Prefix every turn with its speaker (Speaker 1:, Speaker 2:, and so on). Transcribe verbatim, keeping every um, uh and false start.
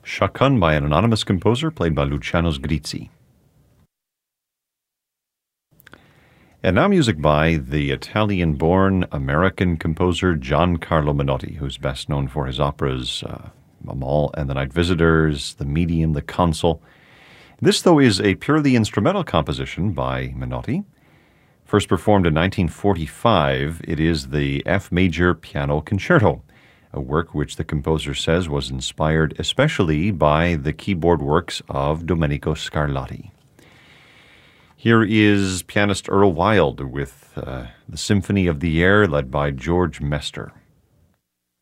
Speaker 1: Chacun by an anonymous composer played by Luciano Sgrizzi. And now music by the Italian-born American composer Giancarlo Menotti, who's best known for his operas uh, Amahl and the Night Visitors, The Medium, The Consul. This, though, is a purely instrumental composition by Menotti. First performed in nineteen forty-five, it is the F major piano concerto, a work which the composer says was inspired especially by the keyboard works of Domenico Scarlatti. Here is pianist Earl Wild with uh, the Symphony of the Air led by George Mester.